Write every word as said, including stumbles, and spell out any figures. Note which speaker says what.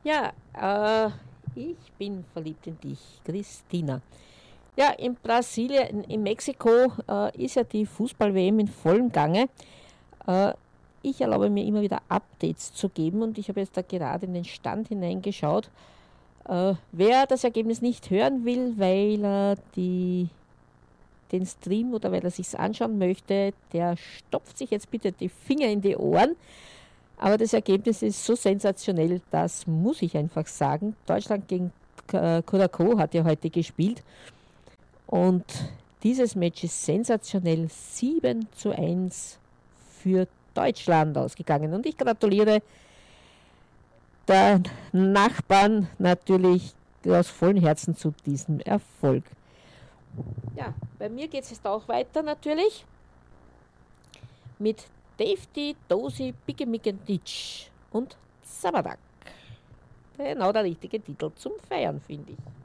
Speaker 1: Ja, äh, ich bin verliebt in dich, Christina. Ja, in Brasilien, in Mexiko äh, ist ja die Fußball-W M in vollem Gange. Äh, Ich erlaube mir immer wieder Updates zu geben und ich habe jetzt da gerade in den Stand hineingeschaut. Äh, wer das Ergebnis nicht hören will, weil er die, den Stream oder weil er sich anschauen möchte, der stopft sich jetzt bitte die Finger in die Ohren. Aber das Ergebnis ist so sensationell, das muss ich einfach sagen. Deutschland gegen äh, Curacao hat ja heute gespielt und dieses Match ist sensationell sieben zu eins für Deutschland ausgegangen. Und ich gratuliere der Nachbarn natürlich aus vollem Herzen zu diesem Erfolg. Ja, bei mir geht es jetzt auch weiter natürlich mit Davey, Dosi, Pickemickenditsch und Sabadak. Genau der richtige Titel zum Feiern, finde ich.